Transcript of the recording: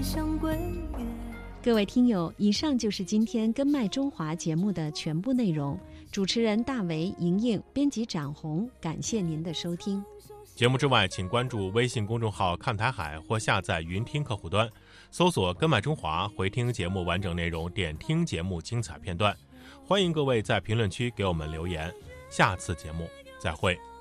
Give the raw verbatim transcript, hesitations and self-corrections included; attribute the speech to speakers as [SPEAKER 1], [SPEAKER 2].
[SPEAKER 1] 像归月。
[SPEAKER 2] 各位听友，以上就是今天根脉中华节目的全部内容。主持人大为、莹莹，编辑展红，感谢您的收听。
[SPEAKER 3] 节目之外，请关注微信公众号看台海或下载云听客户端，搜索根脉中华，回听节目完整内容，点听节目精彩片段。欢迎各位在评论区给我们留言，下次节目再会。